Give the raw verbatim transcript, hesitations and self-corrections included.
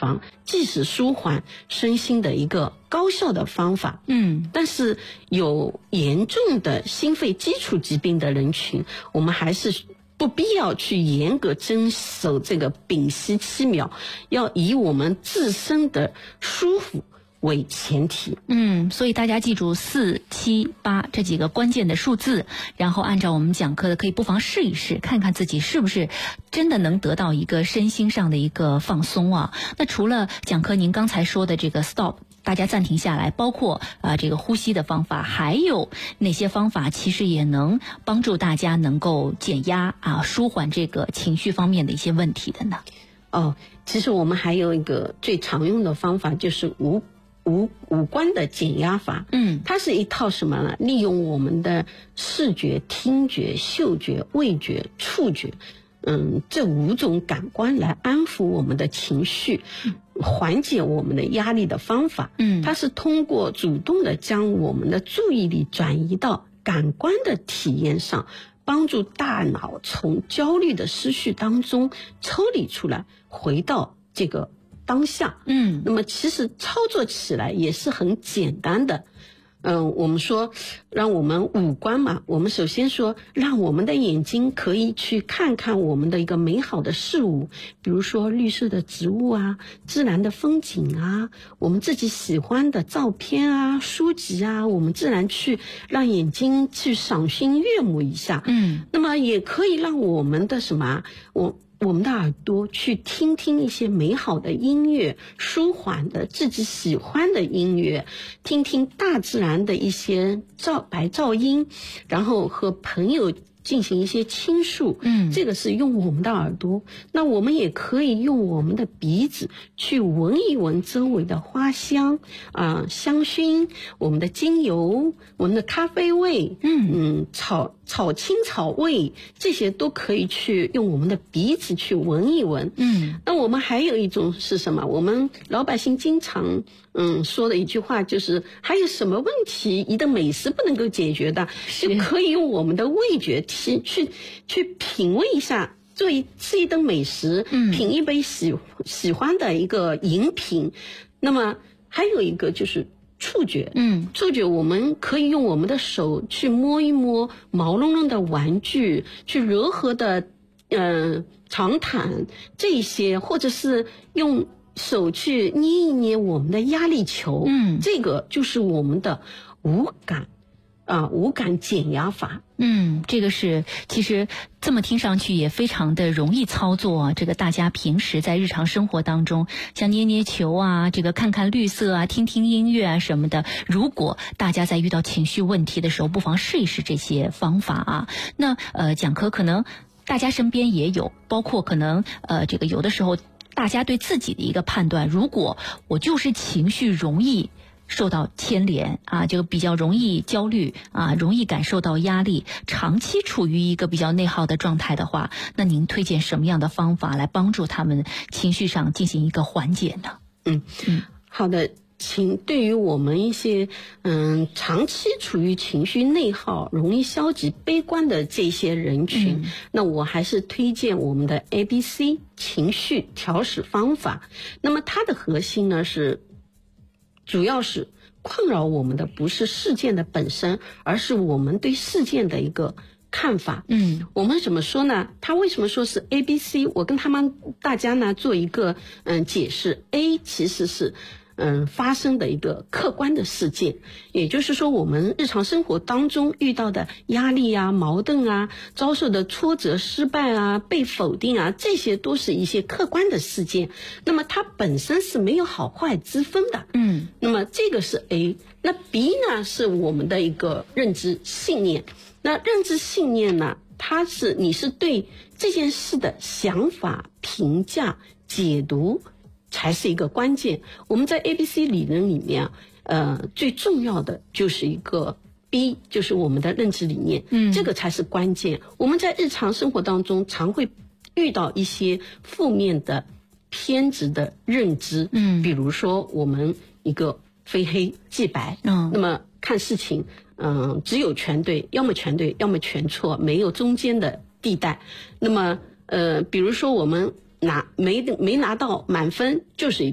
防，既是舒缓身心的一个高效的方法。 嗯， 但是有严重的心肺基础疾病的人群，我们还是不必要去严格遵守这个屏息七秒，要以我们自身的舒服为前提。 嗯，所以大家记住四七八这几个关键的数字，然后按照我们讲课的，可以不妨试一试，看看自己是不是真的能得到一个身心上的一个放松啊。那除了讲课您刚才说的这个 stop， 大家暂停下来，包括啊、呃、这个呼吸的方法，还有哪些方法其实也能帮助大家能够减压啊，舒缓这个情绪方面的一些问题的呢？ 哦，其实我们还有一个最常用的方法，就是无五五官的减压法。 嗯， 它是一套什么呢？利用我们的视觉、听觉、嗅觉、味觉、触觉，嗯，这五种感官来安抚我们的情绪，缓解我们的压力的方法。 嗯， 它是通过主动的将我们的注意力转移到感官的体验上，帮助大脑从焦虑的思绪当中抽离出来，回到这个当下。 嗯， 那么其实操作起来也是很简单的。嗯，我们说让我们五官嘛，我们首先说让我们的眼睛可以去看看我们的一个美好的事物，比如说绿色的植物啊，自然的风景啊，我们自己喜欢的照片啊，书籍啊，我们自然去让眼睛去赏心悦目一下。 嗯， 那么也可以让我们的什么，我我们的耳朵去听听一些美好的音乐，舒缓的自己喜欢的音乐，听听大自然的一些噪白噪音，然后和朋友进行一些倾诉。 嗯， 这个是用我们的耳朵。那我们也可以用我们的鼻子去闻一闻周围的花香啊、呃、香薰，我们的精油，我们的咖啡味， 嗯嗯草草青草味，这些都可以去用我们的鼻子去闻一闻。 嗯， 那我们还有一种是什么？我们老百姓经常嗯说的一句话就是，还有什么问题一顿美食不能够解决的，就可以用我们的味觉去去去品味一下。做一吃一顿美食， 嗯， 品一杯喜喜欢的一个饮品。那么还有一个就是触觉， 嗯， 触觉我们可以用我们的手去摸一摸毛茸茸的玩具，去柔和的呃长毯这些，或者是用手去捏一捏我们的压力球， 嗯， 这个就是我们的五感啊，五感减压法。 嗯，这个是其实这么听上去也非常的容易操作啊。这个大家平时在日常生活当中，像捏捏球啊，这个看看绿色啊，听听音乐啊什么的，如果大家在遇到情绪问题的时候，不妨试一试这些方法啊。那呃，讲课可能大家身边也有，包括可能呃，这个有的时候大家对自己的一个判断，如果我就是情绪容易受到牵连啊，这个比较容易焦虑啊，容易感受到压力，长期处于一个比较内耗的状态的话，那您推荐什么样的方法来帮助他们情绪上进行一个缓解呢？ 嗯嗯，好的。情对于我们一些嗯长期处于情绪内耗、容易消极悲观的这些人群，嗯、那我还是推荐我们的 A B C 情绪调试方法。那么它的核心呢是，主要是困扰我们的不是事件的本身，而是我们对事件的一个看法。嗯，我们怎么说呢？他为什么说是 A B C？ 我跟他们大家呢做一个嗯解释。A 其实是嗯发生的一个客观的事件，也就是说我们日常生活当中遇到的压力啊、矛盾啊、遭受的挫折、失败啊、被否定啊，这些都是一些客观的事件。那么它本身是没有好坏之分的。嗯，那么这个是 A。那 B 呢是我们的一个认知信念。那认知信念呢，它是你是对这件事的想法、评价、解读才是一个关键。我们在 A B C 理论里面，呃，最重要的就是一个 B， 就是我们的认知理念，嗯，这个才是关键。我们在日常生活当中常会遇到一些负面的偏执的认知，嗯，比如说我们一个非黑即白，嗯，那么看事情，嗯，只有全对，要么全对，要么全错，没有中间的地带。那么，呃，比如说我们拿没没拿到满分，就是一